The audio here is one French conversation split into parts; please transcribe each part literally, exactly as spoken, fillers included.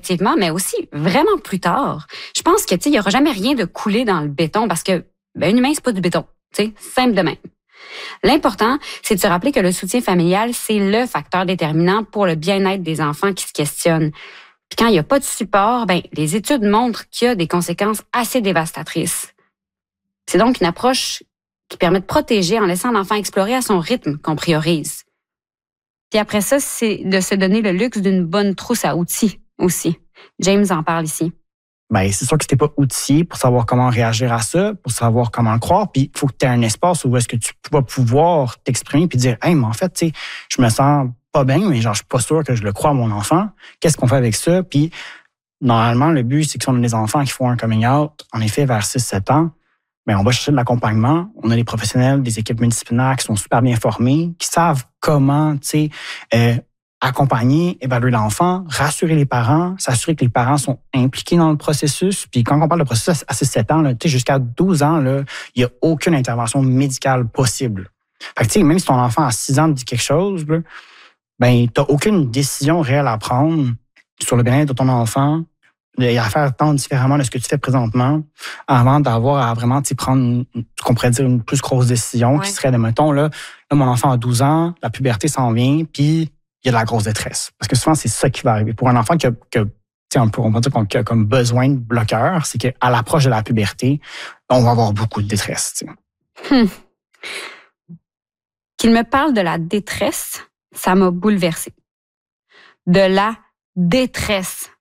effectivement, mais aussi vraiment plus tard. Je pense que, tu sais, il y aura jamais rien de coulé dans le béton parce que, ben, un humain, c'est pas du béton. Tu sais, simple de même. L'important, c'est de se rappeler que le soutien familial, c'est le facteur déterminant pour le bien-être des enfants qui se questionnent. Puis quand il n'y a pas de support, ben, les études montrent qu'il y a des conséquences assez dévastatrices. C'est donc une approche qui permet de protéger en laissant l'enfant explorer à son rythme qu'on priorise. Puis après ça, c'est de se donner le luxe d'une bonne trousse à outils aussi. James en parle ici. Ben, c'est sûr que si t'es pas outillé pour savoir comment réagir à ça, pour savoir comment le croire, puis il faut que tu aies un espace où est-ce que tu vas pouvoir t'exprimer puis dire « Hey, mais en fait, tu sais, je me sens pas bien, mais genre, je suis pas sûr que je le crois à mon enfant. Qu'est-ce qu'on fait avec ça? » Puis, normalement, le but, c'est que si on a des enfants qui font un coming out, en effet, vers six sept ans, ben, on va chercher de l'accompagnement. On a des professionnels, des équipes multidisciplinaires qui sont super bien formés, qui savent comment, tu sais, euh, accompagner, évaluer l'enfant, rassurer les parents, s'assurer que les parents sont impliqués dans le processus. Puis quand on parle de processus à six sept ans, jusqu'à douze ans, il n'y a aucune intervention médicale possible. Fait que, même si ton enfant à six ans te dit quelque chose, là, ben, tu n'as aucune décision réelle à prendre sur le bien-être de ton enfant. Il y a à faire tant différemment de ce que tu fais présentement avant d'avoir à vraiment prendre, une, ce qu'on pourrait dire, une plus grosse décision ouais. qui serait, de mettons, là, là, mon enfant a douze ans, la puberté s'en vient, puis il y a de la grosse détresse. Parce que souvent, c'est ça qui va arriver. Pour un enfant qui a, qui a on peut, on peut dire qu'il a comme besoin de bloqueurs, c'est qu'à l'approche de la puberté, on va avoir beaucoup de détresse. Hmm. Qu'il me parle de la détresse, ça m'a bouleversée. De la détresse.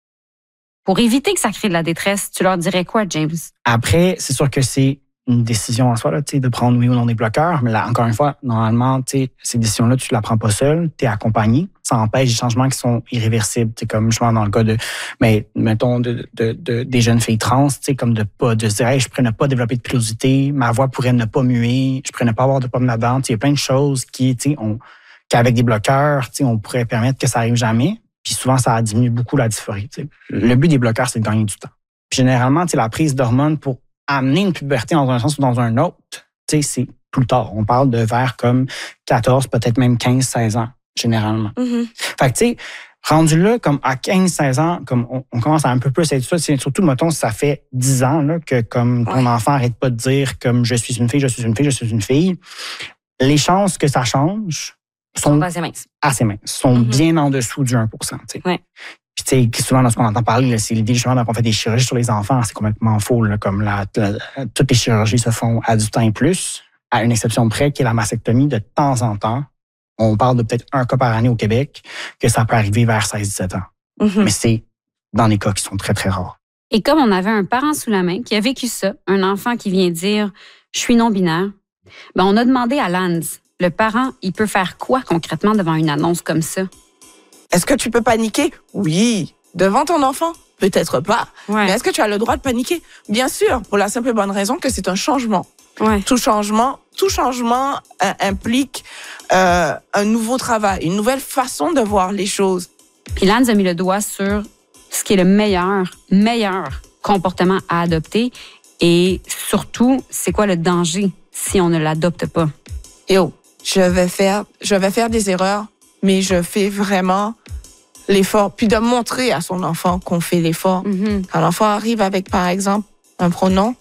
Pour éviter que ça crée de la détresse, tu leur dirais quoi, James? Après, c'est sûr que c'est une décision en soi, là, de prendre oui ou non des bloqueurs. Mais là, encore une fois, normalement, ces décisions-là, tu ne la prends pas seul, tu es accompagné. Ça empêche des changements qui sont irréversibles. Comme justement dans le cas de, mais, mettons, de, de, de, des jeunes filles trans, comme de pas de se dire hey, je pourrais ne pas développer de pilosité, ma voix pourrait ne pas muer, je pourrais ne pas avoir de pomme là-dedans. Il y a plein de choses qui, on, qu'avec des bloqueurs, on pourrait permettre que ça arrive jamais. Puis souvent, ça diminue beaucoup la dysphorie. T'sais. Le but des bloqueurs, c'est de gagner du temps. Puis généralement, la prise d'hormones pour amener une puberté dans un sens ou dans un autre, c'est plus tard. On parle de vers comme quatorze, peut-être même quinze, seize ans, généralement. Mm-hmm. Fait que, tu sais, rendu là, comme à quinze, seize ans, comme on, on commence à un peu plus être ça, c'est surtout, mettons, ça fait dix ans là, que comme ton ouais. enfant arrête pas de dire comme je suis une fille, je suis une fille, je suis une fille, les chances que ça change sont assez minces. Assez minces. Sont mm-hmm. bien en dessous du un pour cent. Ouais. Puis, tu sais, souvent, lorsqu'on entend parler, c'est l'idée justement qu'on fait des chirurgies sur les enfants, c'est complètement faux. Là, comme la, la, toutes les chirurgies se font à du temps et plus, à une exception près, qui est la mastectomie de temps en temps. On parle de peut-être un cas par année au Québec, que ça peut arriver vers seize dix-sept ans. Mm-hmm. Mais c'est dans les cas qui sont très, très rares. Et comme on avait un parent sous la main qui a vécu ça, un enfant qui vient dire « je suis non-binaire », ben on a demandé à Lance, le parent, il peut faire quoi concrètement devant une annonce comme ça? Est-ce que tu peux paniquer? Oui. Devant ton enfant? Peut-être pas. Ouais. Mais est-ce que tu as le droit de paniquer? Bien sûr, pour la simple et bonne raison que c'est un changement. Ouais. Tout changement, tout changement euh, implique euh, un nouveau travail, une nouvelle façon de voir les choses. Puis Lance a mis le doigt sur ce qui est le meilleur, meilleur comportement à adopter et surtout, c'est quoi le danger si on ne l'adopte pas? Yo, je vais faire, je vais faire des erreurs, mais je fais vraiment l'effort. Puis de montrer à son enfant qu'on fait l'effort. Mm-hmm. Quand l'enfant arrive avec, par exemple, un pronom,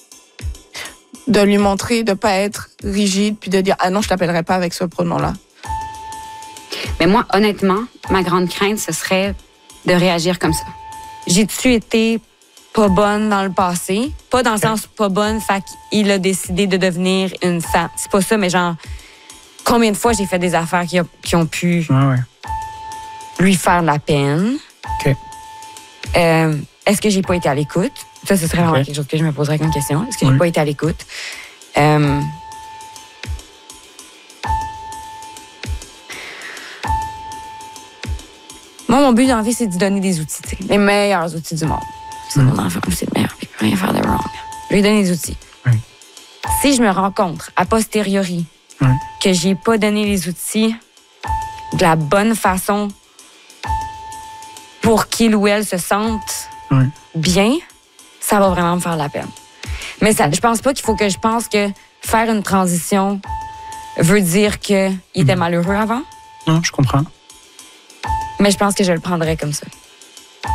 de lui montrer de ne pas être rigide, puis de dire « Ah non, je ne t'appellerai pas avec ce pronom-là. » Mais moi, honnêtement, ma grande crainte, ce serait de réagir comme ça. J'ai-tu été pas bonne dans le passé? Pas dans le sens pas bonne, fait qu'il a décidé de devenir une femme. C'est pas ça, mais genre, combien de fois j'ai fait des affaires qui, a, qui ont pu ah ouais. lui faire de la peine? OK. Euh, est-ce que j'ai pas été à l'écoute? Ça, ce serait vraiment okay. quelque chose que je me poserais comme question. Est-ce que oui. j'ai pas été à l'écoute? Euh, Moi, mon but dans la vie, c'est de donner des outils, t'sais, les meilleurs outils du monde. C'est mm. mon enfant, c'est le meilleur, il peut rien faire de wrong. Je lui donne des outils. Oui. Si je me rencontre a posteriori oui. que j'ai pas donné les outils de la bonne façon pour qu'il ou elle se sente oui. bien, ça va vraiment me faire la peine. Mais ça, je pense pas qu'il faut que je pense que faire une transition veut dire qu'il était mm. malheureux avant. Non, je comprends. Mais je pense que je le prendrais comme ça.